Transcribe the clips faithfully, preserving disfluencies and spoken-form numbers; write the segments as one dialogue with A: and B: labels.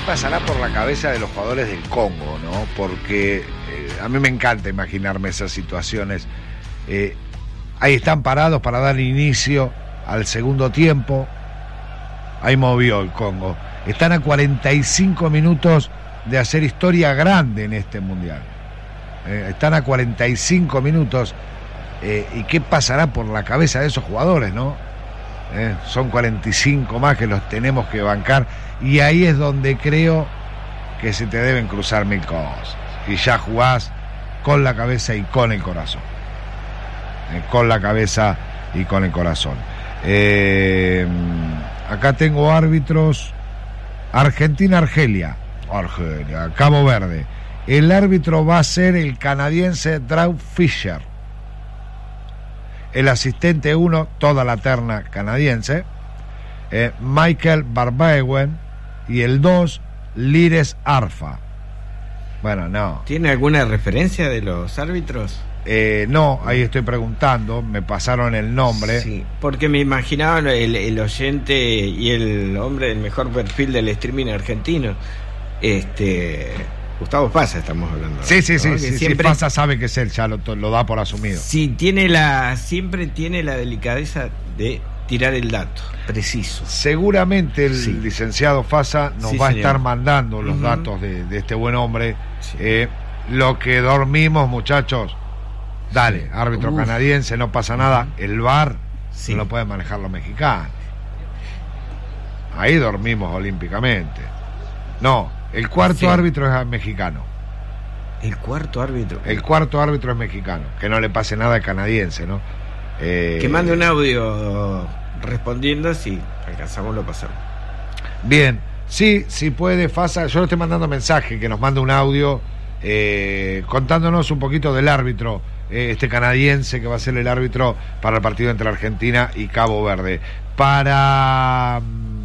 A: pasará por la cabeza de los jugadores del Congo, ¿no? Porque eh, a mí me encanta imaginarme esas situaciones. Eh, ahí están parados para dar inicio al segundo tiempo. Ahí movió el Congo. Están a cuarenta y cinco minutos de hacer historia grande en este mundial. Eh, están a cuarenta y cinco minutos. Eh, ¿Y qué pasará por la cabeza de esos jugadores, no? Eh, son cuarenta y cinco más que los tenemos que bancar. Y ahí es donde creo que se te deben cruzar mil cosas. Y ya jugás con la cabeza y con el corazón. Eh, con la cabeza y con el corazón. Eh, acá tengo árbitros. Argentina-Argelia. Argelia, Cabo Verde. El árbitro va a ser el canadiense Drew Fisher. El asistente uno, toda la terna canadiense, eh, Michael Barbaeguen, y el dos, Lires Arfa. Bueno, no.
B: ¿Tiene alguna referencia de los árbitros?
A: Eh, no, ahí estoy preguntando, me pasaron el nombre.
B: Sí, porque me imaginaba el, el oyente y el hombre del mejor perfil del streaming argentino. Este... Gustavo Pasa estamos hablando.
A: Sí, sí,
B: ¿no?
A: sí,
B: Que
A: sí,
B: siempre,
A: sí, Pasa sabe que es él, ya lo, lo da por asumido.
B: Sí, tiene la, siempre tiene la delicadeza de tirar el dato preciso.
A: Seguramente el
B: sí.
A: licenciado Fasa nos
B: sí,
A: va
B: señor.
A: a estar mandando los uh-huh. datos de, de este buen hombre. Sí. Eh, lo que dormimos, muchachos, dale, sí. árbitro Uf. canadiense, no pasa nada. El V A R sí. no lo pueden manejar los mexicanos. Ahí dormimos olímpicamente. No. El cuarto sí. árbitro es mexicano.
B: ¿El cuarto árbitro?
A: El cuarto árbitro es mexicano. Que no le pase nada al canadiense, ¿no? Eh...
B: Que mande un audio respondiendo, si alcanzamos lo pasamos.
A: Bien, sí, si puede, Fasa. Yo le estoy mandando mensaje, que nos mande un audio eh, contándonos un poquito del árbitro, eh, este canadiense que va a ser el árbitro para el partido entre Argentina y Cabo Verde. Para...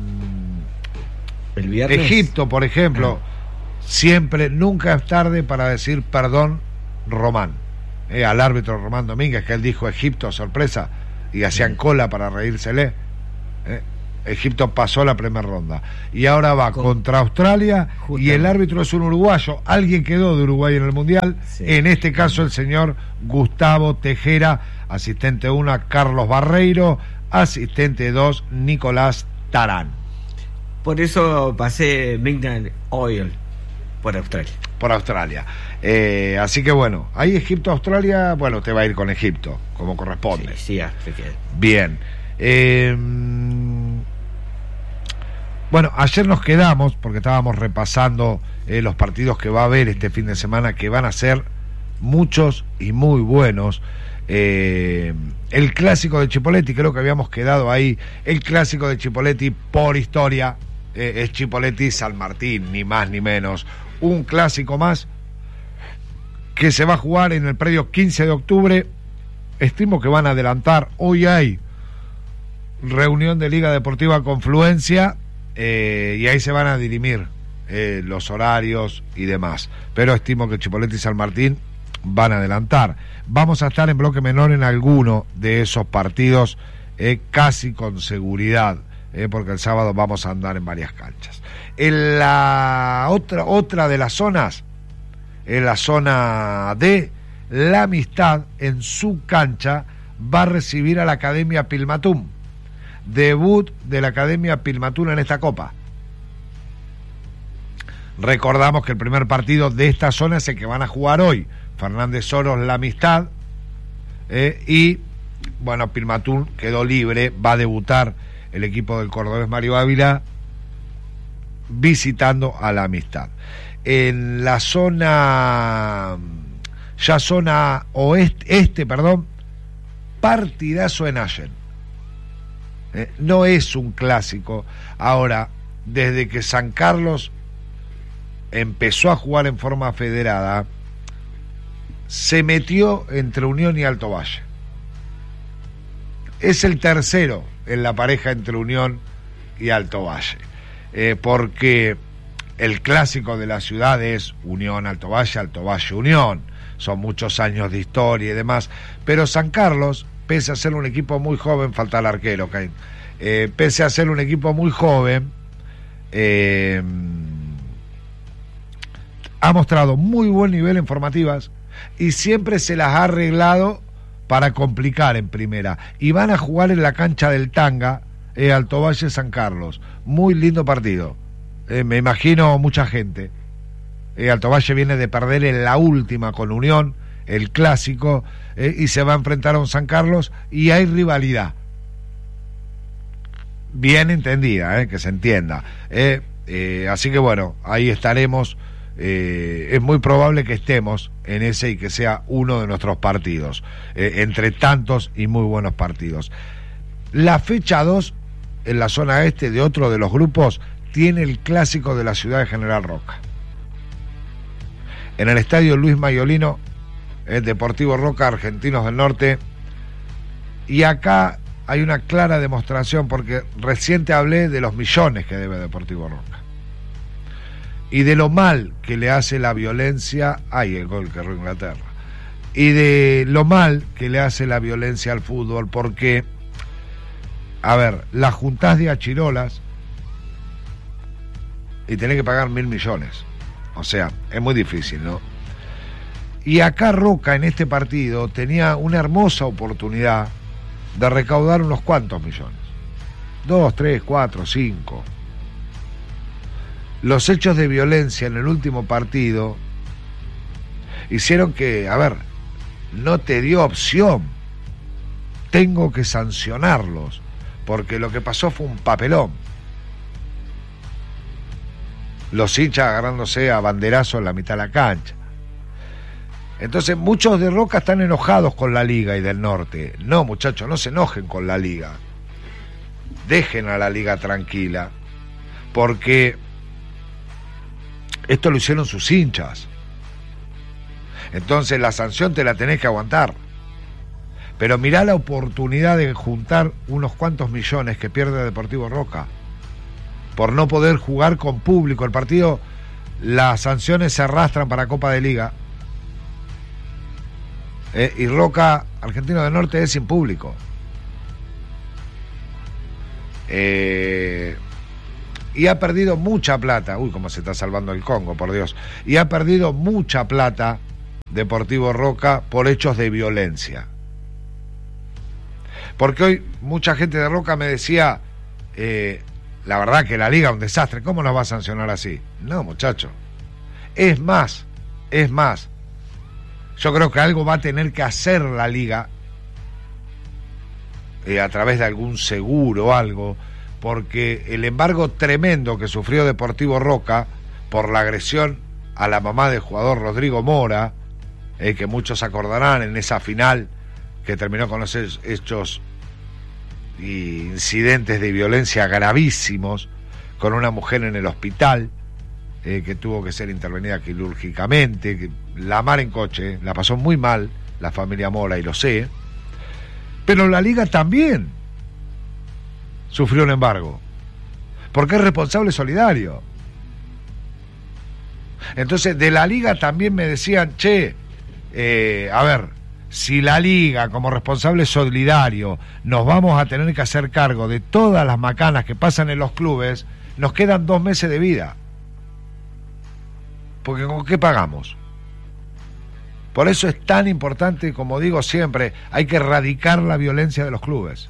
B: El viernes.
A: Egipto, por ejemplo, ah. siempre, nunca es tarde para decir perdón, Román. Eh, al árbitro Román Domínguez, que él dijo Egipto, sorpresa, y hacían cola para reírsele. Eh, Egipto pasó la primera ronda. Y ahora va Con... contra Australia, Justamente. Y el árbitro es un uruguayo. Alguien quedó de Uruguay en el Mundial. Sí. En este caso, el señor Gustavo Tejera, asistente uno, Carlos Barreiro, asistente dos, Nicolás Tarán.
B: Por eso pasé Midnight Oil por Australia.
A: Por Australia. Eh, así que bueno, ahí Egipto-Australia, bueno, usted va a ir con Egipto, como corresponde.
B: Sí, sí, África.
A: Bien. Eh, bueno, ayer nos quedamos, porque estábamos repasando eh, los partidos que va a haber este fin de semana, que van a ser muchos y muy buenos. Eh, el clásico de Chipoleti, creo que habíamos quedado ahí. El clásico de Chipoleti, por historia, eh, es Chipoleti San Martín, ni más ni menos. Un clásico más que se va a jugar en el predio quince de octubre. Estimo que van a adelantar. Hoy hay reunión de Liga Deportiva Confluencia, eh, y ahí se van a dirimir eh, los horarios y demás. Pero estimo que Chipoleti San Martín van a adelantar. Vamos a estar en bloque menor en alguno de esos partidos, eh, casi con seguridad, eh, porque el sábado vamos a andar en varias canchas. En la otra, otra de las zonas, en la zona D, La Amistad, en su cancha, va a recibir a la Academia Pilmatún. Debut de la Academia Pilmatún en esta Copa. Recordamos que el primer partido de esta zona es el que van a jugar hoy. Fernández Soros, La Amistad, eh, y bueno, Pilmatún quedó libre, va a debutar el equipo del cordobés Mario Ávila visitando a La Amistad. En la zona, ya zona oeste, este, perdón, partidazo en Allen. Eh, no es un clásico. Ahora, desde que San Carlos empezó a jugar en forma federada, se metió entre Unión y Alto Valle. Es el tercero en la pareja entre Unión y Alto Valle, eh, porque el clásico de la ciudad es Unión Alto Valle, Alto Valle Unión, son muchos años de historia y demás, pero San Carlos, pese a ser un equipo muy joven, falta el arquero, Caín, eh, pese a ser un equipo muy joven, eh, ha mostrado muy buen nivel en formativas y siempre se las ha arreglado para complicar en primera. Y van a jugar en la cancha del Tanga, eh, Alto Valle San Carlos. Muy lindo partido. Eh, me imagino mucha gente. Eh, Alto Valle viene de perder en la última con Unión, el clásico, eh, y se va a enfrentar a un San Carlos y hay rivalidad. Bien entendida, eh, que se entienda. Eh, eh, así que bueno, ahí estaremos. Eh, es muy probable que estemos en ese y que sea uno de nuestros partidos, eh, entre tantos y muy buenos partidos. La fecha dos, en la zona este de otro de los grupos, tiene el clásico de la ciudad de General Roca. En el estadio Luis Mayolino, el Deportivo Roca, Argentinos del Norte. Y acá hay una clara demostración, porque recién te hablé de los millones que debe Deportivo Roca y de lo mal que le hace la violencia, ay, el gol que erró Inglaterra, y de lo mal que le hace la violencia al fútbol, porque, a ver, la juntás de achirolas y tenés que pagar mil millones, o sea, es muy difícil, ¿no? Y acá Roca en este partido tenía una hermosa oportunidad de recaudar unos cuantos millones, dos, tres, cuatro, cinco. Los hechos de violencia en el último partido hicieron que, a ver, no te dio opción. Tengo que sancionarlos, porque lo que pasó fue un papelón. Los hinchas agarrándose a banderazo en la mitad de la cancha. Entonces muchos de Roca están enojados con la Liga y del Norte. No, muchachos, no se enojen con la Liga. Dejen a la Liga tranquila, porque esto lo hicieron sus hinchas. Entonces la sanción te la tenés que aguantar. Pero mirá la oportunidad de juntar unos cuantos millones que pierde Deportivo Roca por no poder jugar con público el partido. Las sanciones se arrastran para Copa de Liga, eh, y Roca, Argentino del Norte, es sin público. Eh... Y ha perdido mucha plata. Uy, cómo se está salvando el Congo, por Dios. Y ha perdido mucha plata Deportivo Roca por hechos de violencia. Porque hoy mucha gente de Roca me decía, eh, la verdad que la Liga es un desastre, ¿cómo nos va a sancionar así? No, muchacho. Es más, es más. Yo creo que algo va a tener que hacer la Liga, eh, a través de algún seguro o algo, porque el embargo tremendo que sufrió Deportivo Roca por la agresión a la mamá del jugador Rodrigo Mora, eh, que muchos acordarán en esa final que terminó con los hechos e incidentes de violencia gravísimos, con una mujer en el hospital, eh, que tuvo que ser intervenida quirúrgicamente, que la mar en coche, la pasó muy mal la familia Mora, y lo sé, pero la Liga también sufrió un embargo, porque es responsable solidario. Entonces de la Liga también me decían, che, eh, a ver, si la Liga como responsable solidario nos vamos a tener que hacer cargo de todas las macanas que pasan en los clubes, nos quedan dos meses de vida, porque ¿con qué pagamos? Por eso es tan importante, como digo siempre, hay que erradicar la violencia de los clubes.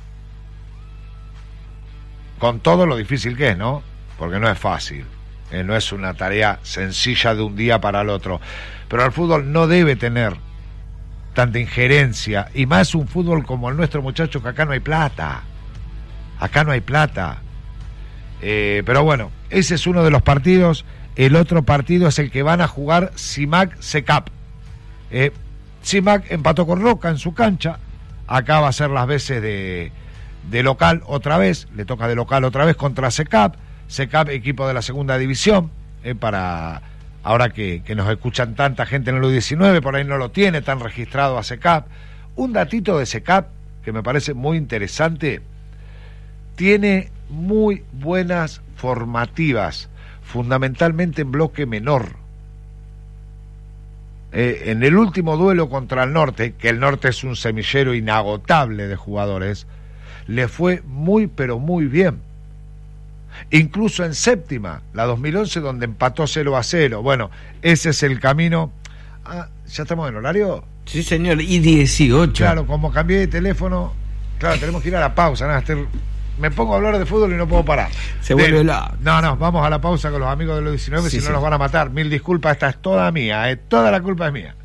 A: Con todo lo difícil que es, ¿no? Porque no es fácil, eh, no es una tarea sencilla de un día para el otro. Pero el fútbol no debe tener tanta injerencia, y más un fútbol como el nuestro, muchachos, que acá no hay plata. Acá no hay plata. Eh, pero bueno, ese es uno de los partidos. El otro partido es el que van a jugar Simac-Secap. Eh, Simac empató con Roca en su cancha. Acá va a ser las veces de... de local otra vez, le toca de local otra vez contra Secap, Secap, equipo de la segunda división, eh, para ahora que, que nos escuchan tanta gente en el U diecinueve, por ahí no lo tiene tan registrado a Secap. Un datito de Secap que me parece muy interesante: tiene muy buenas formativas, fundamentalmente en bloque menor. Eh, en el último duelo contra el Norte, que el Norte es un semillero inagotable de jugadores, le fue muy pero muy bien. incluso en séptima, la dos mil once, donde empató cero a cero. Bueno, ese es el camino. Ah, ¿ya estamos en horario?
B: Sí, señor, y dieciocho.
A: Claro, como cambié de teléfono, claro, tenemos que ir a la pausa, nada, este, me pongo a hablar de fútbol y no puedo parar.
B: Se vuelve la...
A: No, no, vamos a la pausa con los amigos de los diecinueve, sí, si no sí. nos van a matar. Mil disculpas, esta es toda mía, eh, toda la culpa es mía.